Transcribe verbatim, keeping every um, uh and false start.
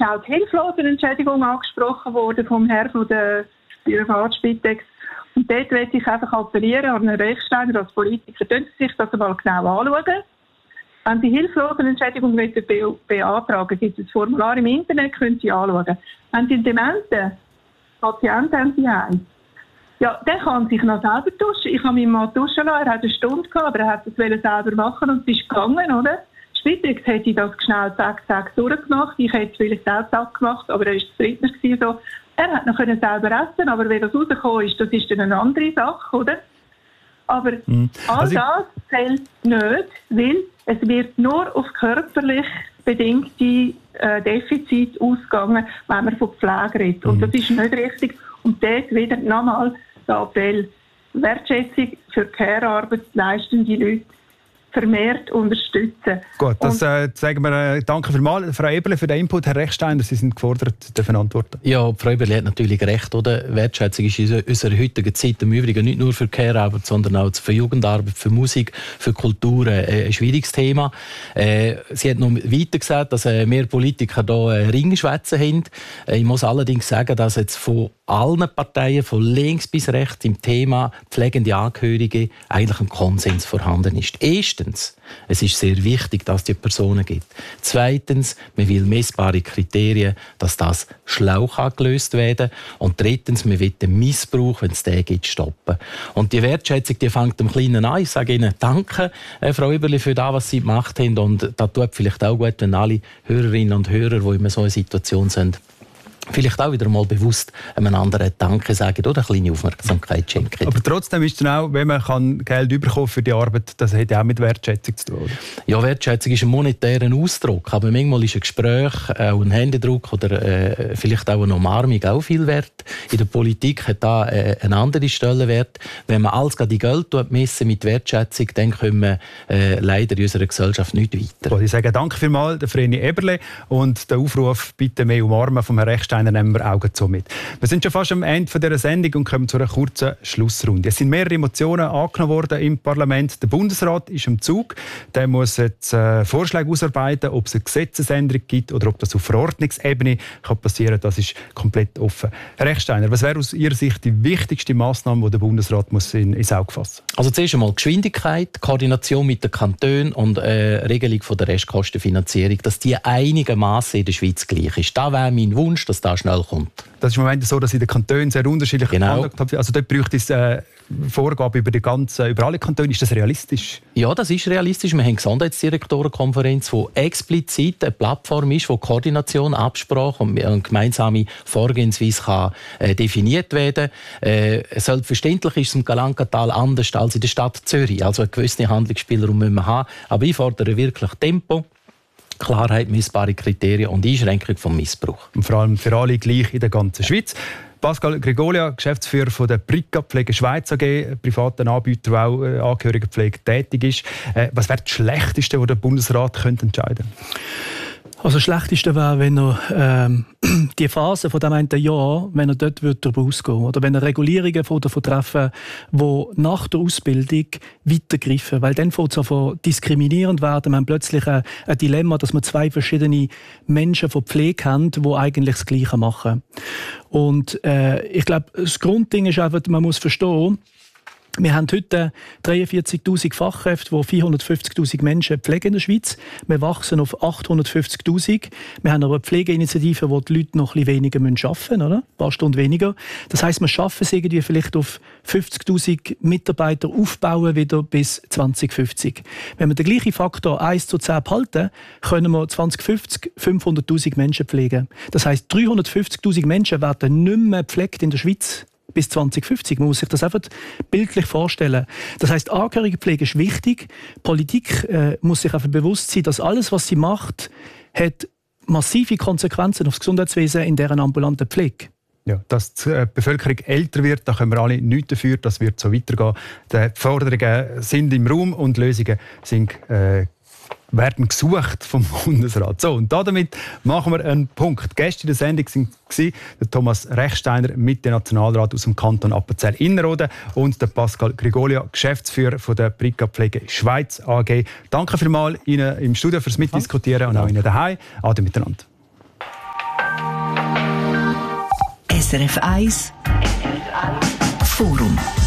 auch die Hilflosenentschädigung angesprochen worden vom Herrn von der Privatspitex. Und dort möchte ich einfach appellieren an Herrn Rechsteiner als Politiker, können Sie sich das mal genau anschauen. Wenn Sie Hilflosenentschädigung be- beantragen, gibt es ein Formular im Internet, können Sie anschauen. Wenn Sie einen dementen Patienten haben Sie heim, ja, der kann sich noch selber duschen. Ich habe meinen Mann duschen lassen, er hat eine Stunde gehabt, aber er hat das selber machen und es ist gegangen, oder? Spitex hätte ich das schnell zack, zack durchgemacht. Ich hätte es vielleicht auch zack gemacht, aber er war zufriedener gewesen, so. Er hat noch selber essen, aber wenn das rausgekommen ist, das ist dann eine andere Sache, oder? Aber mhm. all also das zählt nicht, weil es wird nur auf körperlich bedingte äh, Defizite ausgegangen, wenn man von Pflege redet. Und mhm. das ist nicht richtig. Und dort wieder nochmal der Appell, Wertschätzung für Care-Arbeit leistende Leute vermehrt unterstützen. Gut, das äh, sagen wir. Äh, danke vielmals, Frau Eberle, für den Input. Herr Rechsteiner, Sie sind gefordert, dürfen antworten. Ja, Frau Eberle hat natürlich recht, oder? Wertschätzung ist in unserer heutigen Zeit im Übrigen nicht nur für Care-Arbeit, sondern auch für Jugendarbeit, für Musik, für Kultur äh, ein schwieriges Thema. Äh, sie hat noch weiter gesagt, dass äh, mehr Politiker hier äh, Ringschwätze haben. Äh, ich muss allerdings sagen, dass jetzt von allen Parteien, von links bis rechts, im Thema pflegende Angehörige eigentlich ein Konsens vorhanden ist. Erstens, es ist sehr wichtig, dass es die Personen gibt. Zweitens, man will messbare Kriterien, dass das schlau gelöst werden kann. Und drittens, man will den Missbrauch, wenn es den gibt, stoppen. Und die Wertschätzung, die fängt am Kleinen an. Ich sage Ihnen danke, äh, Frau Eberle, für das, was Sie gemacht haben. Und das tut vielleicht auch gut, wenn alle Hörerinnen und Hörer, die in so einer Situation sind, vielleicht auch wieder mal bewusst einem anderen Danke sagen oder eine kleine Aufmerksamkeit schenken. Aber trotzdem ist es auch, wenn man kann Geld bekommen für die Arbeit, das hat ja auch mit Wertschätzung zu tun, oder? Ja, Wertschätzung ist ein monetärer Ausdruck, aber manchmal ist ein Gespräch, auch ein Händedruck oder äh, vielleicht auch eine Umarmung auch viel wert. In der Politik hat da äh, einen anderen Stellenwert. Wenn man alles gerade in Geld messen mit Wertschätzung, dann kommen wir äh, leider in unserer Gesellschaft nicht weiter. Ich sage danke vielmals, der Vreni Eberle, und der Aufruf «Bitte mehr umarmen» vom Herrn Rechsteiner nehmen wir Augen zu mit. Wir sind schon fast am Ende dieser Sendung und kommen zu einer kurzen Schlussrunde. Es sind mehrere Emotionen angenommen worden im Parlament. Der Bundesrat ist im Zug. Der muss jetzt äh, Vorschläge ausarbeiten, ob es eine Gesetzesänderung gibt oder ob das auf Verordnungsebene kann passieren kann. Das ist komplett offen. Herr Rechsteiner, was wäre aus Ihrer Sicht die wichtigste Massnahme, die der Bundesrat muss in, ins Auge fassen muss? Also zuerst einmal Geschwindigkeit, Koordination mit den Kantonen und äh, Regelung von der Restkostenfinanzierung, dass die einigermaßen in der Schweiz gleich ist. Das wäre mein Wunsch, dass das schnell kommt. Das ist im Moment so, dass in den Kantonen sehr unterschiedlich genau. haben. Also dort braucht es äh, Vorgaben über, die ganze, über alle Kantone. Ist das realistisch? Ja, das ist realistisch. Wir haben eine Gesundheitsdirektorenkonferenz, die explizit eine Plattform ist, wo Koordination, Absprache und eine gemeinsame Vorgehensweise kann, äh, definiert werden kann. Äh, selbstverständlich ist es im Galankatal anders als in der Stadt Zürich. Also einen gewissen Handlungsspielraum müssen wir haben. Aber ich fordere wirklich Tempo, Klarheit, messbare Kriterien und Einschränkung vom Missbrauch. Und vor allem für alle gleich in der ganzen Schweiz. Pascal Gregolia, Geschäftsführer von der Brika Pflege Schweiz A G, privaten Anbieter, der auch äh, Angehörigenpflege tätig ist. Äh, was wäre das Schlechteste, was der Bundesrat könnte entscheiden könnte? Also das Schlechteste wäre, wenn er ähm, die Phase von dem einen Jahr, wenn er dort darüber ausgehen würde. Oder wenn er Regulierungen von davon treffen, die nach der Ausbildung weitergreifen. Weil dann fängt es an diskriminierend werden. Wir haben plötzlich ein, ein Dilemma, dass wir zwei verschiedene Menschen von Pflege haben, die eigentlich das Gleiche machen. Und äh, ich glaube, das Grundding ist einfach, man muss verstehen, wir haben heute dreiundvierzigtausend Fachkräfte, die vierhundertfünfzigtausend Menschen pflegen in der Schweiz. Wir wachsen auf achthundertfünfzigtausend. Wir haben aber eine Pflegeinitiative, wo die Leute noch ein bisschen weniger arbeiten müssen, oder? Ein paar Stunden weniger. Das heisst, wir schaffen es irgendwie vielleicht auf fünfzigtausend Mitarbeiter aufbauen wieder bis zwanzig fünfzig. Wenn wir den gleichen Faktor eins zu zehn behalten, können wir zwanzig fünfzig fünfhunderttausend Menschen pflegen. Das heisst, dreihundertfünfzigtausend Menschen werden nicht mehr gepflegt in der Schweiz bis zwanzig fünfzig. Man muss sich das einfach bildlich vorstellen. Das heisst, Angehörigepflege ist wichtig. Politik äh, muss sich einfach bewusst sein, dass alles, was sie macht, hat massive Konsequenzen auf das Gesundheitswesen in deren ambulanten Pflege. Ja, dass die Bevölkerung älter wird, da können wir alle nichts dafür, das wird so weitergehen. Die Forderungen sind im Raum und Lösungen sind äh, werden gesucht vom Bundesrat. So, und damit machen wir einen Punkt. Gäste der Sendung waren der Thomas Rechsteiner, mit dem Nationalrat aus dem Kanton Appenzell-Innerrhoden, und der Pascal Gregolia, Geschäftsführer von der Brika Pflege Schweiz A G. Danke vielmals Ihnen im Studio fürs Mitdiskutieren und auch Ihnen daheim. Ade miteinander. S R F eins Forum.